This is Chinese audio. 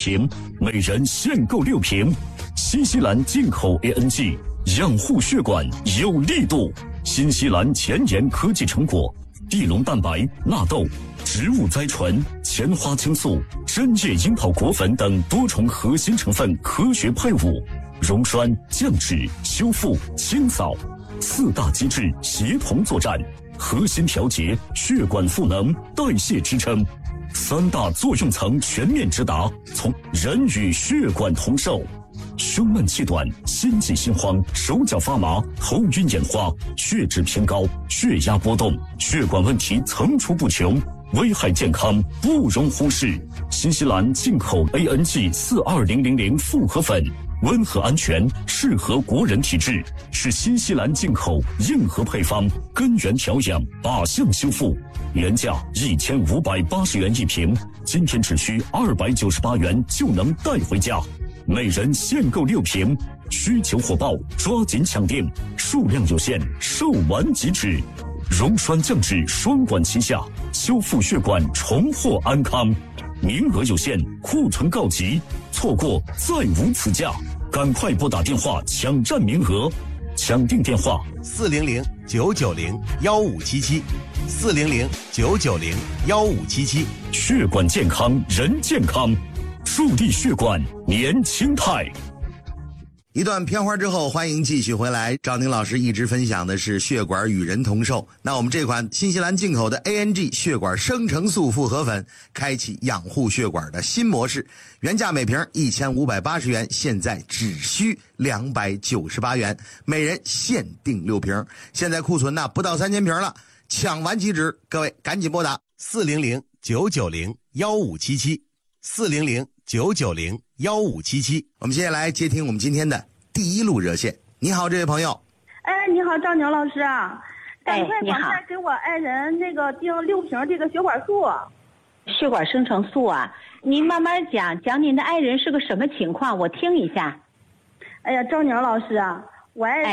瓶，每人限购6瓶。新西兰进口 ANG 养护血管有力度。新西兰前沿科技成果，地龙蛋白、纳豆、植物甾醇、前花青素、针叶樱桃果粉等多重核心成分科学配伍，溶栓、降脂、修复、清扫4大机制协同作战，核心调节血管赋能、代谢支撑，3大作用层全面直达，从人与血管同寿。胸闷气短、心悸心慌、手脚发麻、头晕眼花、血脂偏高、血压波动，血管问题层出不穷，危害健康不容忽视。新西兰进口 ANG 42000复合粉，温和安全，适合国人体质，是新西兰进口硬核配方，根源调养，靶向修复。原价1580元一瓶，今天只需298元就能带回家。每人限购6瓶，需求火爆，抓紧抢订，数量有限，售完即止。溶栓降脂双管齐下，修复血管，重获安康。名额有限，库存告急，错过再无此价。赶快拨打电话抢占名额，抢订电话 400-990-1577，400-990-1577。 血管健康，人健康，树立血管年轻态。 一段片花之后，欢迎继续回来。赵宁老师一直分享的是血管与人同寿。那我们这款新西兰进口的 ANG 血管生成素复合粉，开启养护血管的新模式。原价每瓶1580元，现在只需298元，每人限定6瓶。现在库存呢不到3000瓶了，抢完即止，各位赶紧拨打400-990-1577，400-990-1577。我们接下来接听我们今天的第一路热线。你好，这位朋友。 哎，你好，赵宁老师啊，赶快你好， 给我爱人那个订6瓶这个血管素。 血管生成素啊，您慢慢讲您的爱人是个什么情况，我听一下。 哎呀，赵宁老师啊，我爱人